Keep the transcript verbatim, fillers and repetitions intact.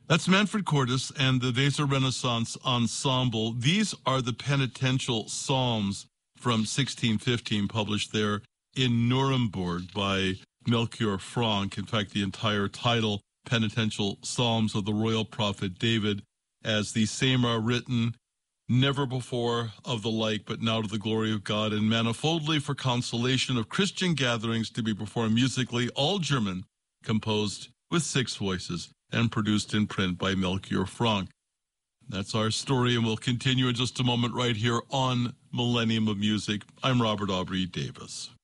That's Manfred Cordes and the Weser Renaissance Ensemble. These are the penitential psalms from sixteen fifteen, published there in Nuremberg by Melchior Frank. In fact, the entire title, Penitential Psalms of the Royal Prophet David, as the same are written, never before of the like, but now to the glory of God, and manifoldly for consolation of Christian gatherings to be performed musically, all German, composed with six voices, and produced in print by Melchior Frank. That's our story, and we'll continue in just a moment right here on Millennium of Music. I'm Robert Aubrey Davis.